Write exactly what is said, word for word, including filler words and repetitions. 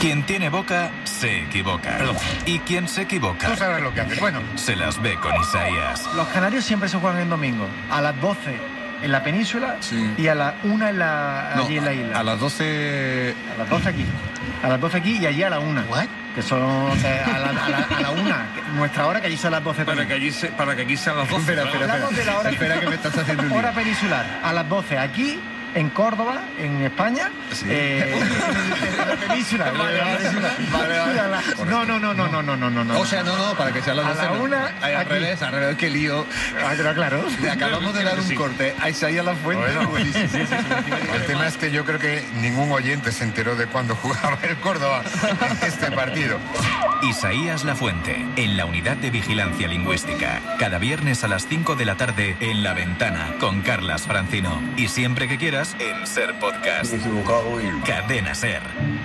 Quien tiene boca, se equivoca. Perdón. Y quien se equivoca... Tú sabes lo que haces. Bueno, se las ve con Isaías. Los canarios siempre se juegan el domingo. A las doce en la península Sí. y a las una en la, No, allí en la isla. a las doce... A las doce aquí. A las doce aquí y allí a la una. ¿What? Que son eh, a, la, a, la, a la una. Nuestra hora, que allí son las doce. Para que allí, se, para que aquí sean las doce. Espera, espera, Hablamos espera. de la hora- Espera que me estás haciendo un lío. Hora peninsular. A las doce aquí, en Córdoba, en España. Sí. Eh, en la península. Vale, en la península. vale, vale. Y a la- No, no, no, no, no, no, no, no, no. O sea, no, no, para que sea las A doce. la no. una, Ay, al aquí. revés, al revés, qué lío. Ah, pero claro. Le acabamos de dar un Sí. corte a Isaías La Fuente. Bueno, buenísimo. el tema es que yo creo que ningún oyente se enteró de cuándo jugaba el Córdoba este partido. Isaías Lafuente, en la Unidad de Vigilancia Lingüística. Cada viernes a las cinco de la tarde en La Ventana, con Carlas Francino. Y siempre que quieras, en Ser Podcast. equivocado y... Cadena Ser.